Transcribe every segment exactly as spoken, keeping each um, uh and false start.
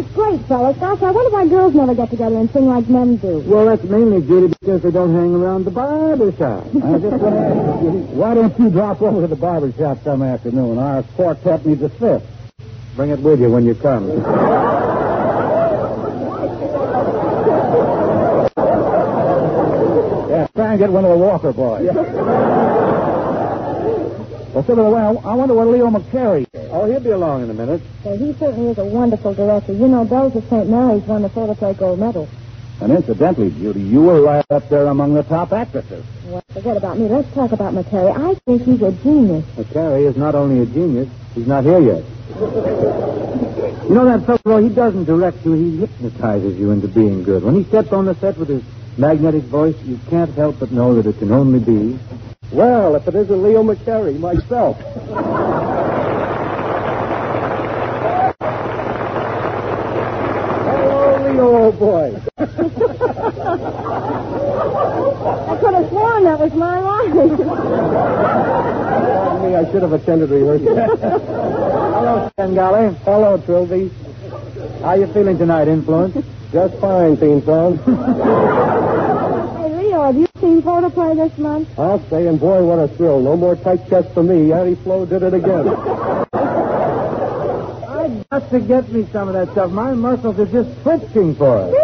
great, fellas. Gosh, I wonder why girls never get together and sing like men do. Well, that's mainly, Judy, because they don't hang around the barber shop. I just want to ask you, Judy, why don't you drop over to the barber shop some afternoon? Our quartet needs a fifth. Bring it with you when you come. Yeah, try and get one of the Walker boys. Yeah. Well, so by the way, I, I wonder what Leo McCarey is. Oh, he'll be along in a minute. So he certainly is a wonderful director. You know, Bells of Saint Mary's won the photoplay gold medal. And incidentally, Judy, you were right up there among the top actresses. Well, forget about me. Let's talk about McCarey. I think he's a genius. McCarey is not only a genius, he's not here yet. You know that fellow, he doesn't direct you, he hypnotizes you into being good. When he steps on the set with his magnetic voice, you can't help but know that it can only be... Well, if it isn't Leo McCarey, myself. Hello, Leo, old boy. I could have sworn that was my line. Pardon me, I should have attended rehearsal. Hello, Svengali. Hello, Trilby. How you feeling tonight, Influence? Just fine, Theme Song. Hey, Leo, have you seen photoplay this month? I'll say, and boy, what a thrill. No more tight chest for me. Addie Flo did it again. I've got to get me some of that stuff. My muscles are just twitching for it.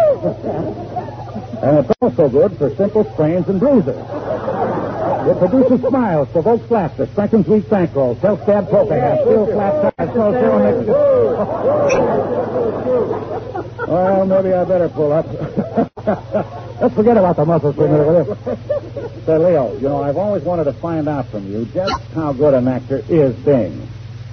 And it's also good for simple sprains and bruises. It produces smiles, provokes laughter, strengthens weak bankrolls, helps stab poker hands, steals flat tires, slows down next to... Well, maybe I better pull up. Let's forget about the muscles for a minute, will you? Say, Leo, you know, I've always wanted to find out from you just how good an actor is Bing.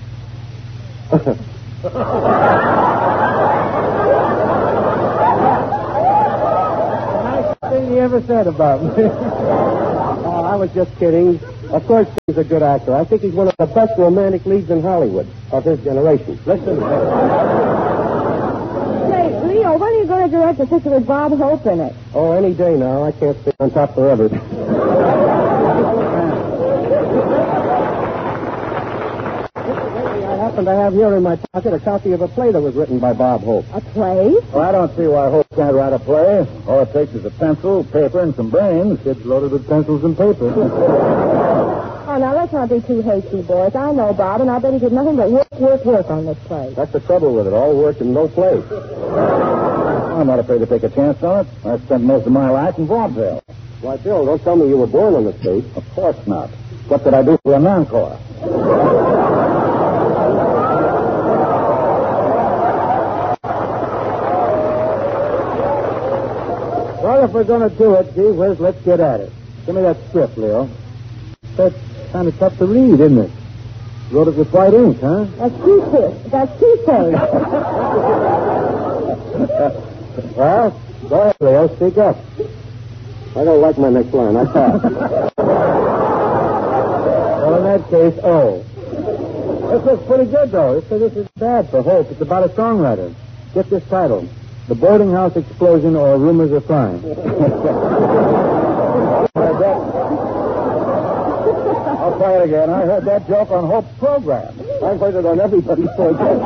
Nicest thing he ever said about me. Oh, I was just kidding. Of course he's a good actor. I think he's one of the best romantic leads in Hollywood of his generation. Listen. Say, Leo, when are you going to direct a picture with Bob Hope in it? Oh, any day now. I can't stay on top forever. I happen to have here in my pocket a copy of a play that was written by Bob Hope. A play? Well, I don't see why Hope can't write a play. All it takes is a pencil, paper, and some brains. It's loaded with pencils and paper. Oh, now, let's not be too hasty, boys. I know Bob, and I bet he did nothing but work, work, work on this play. That's the trouble with it. All work and no play. I'm not afraid to take a chance on it. I spent most of my life in vaudeville. Why, Bill, don't tell me you were born on the stage. Of course not. What did I do for an encore? Well, if we're going to do it, gee whiz, let's get at it. Give me that script, Leo. That's kind of tough to read, isn't it? Wrote it with white ink, huh? That's Tuesday. That's Tuesday. Well, go ahead, Leo. Speak up. I don't like my next line. I pass. Well, in that case, oh. This looks pretty good, though. This, this is bad for Hope. It's about a songwriter. Get this title. The Boarding House Explosion or Rumors of Crime. I'll try it again. I heard that joke on Hope's program. I've heard it on everybody's program.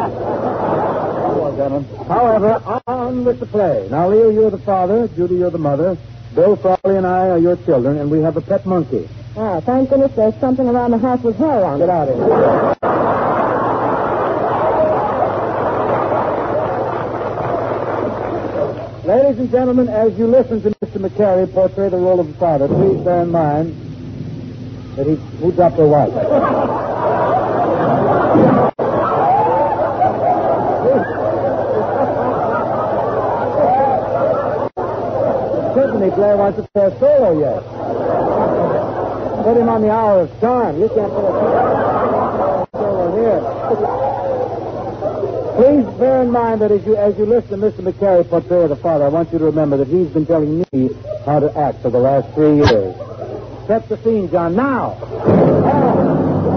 However, on with the play. Now, Leo, you're the father. Judy, you're the mother. Bill, Frawley, and I are your children, and we have a pet monkey. Ah, thank goodness there's something around the house with hair on it. Get out of here. Ladies and gentlemen, as you listen to Mister McCarey portray the role of the father, please bear in mind that he who dropped their wife. Tiffany Blair wants to play a solo yet. Put him on the hour of charm. You can't put a solo here. Please bear in mind that as you as you listen to Mister McCarey portray the father, I want you to remember that he's been telling me how to act for the last three years. Set the scene, John, now. Oh.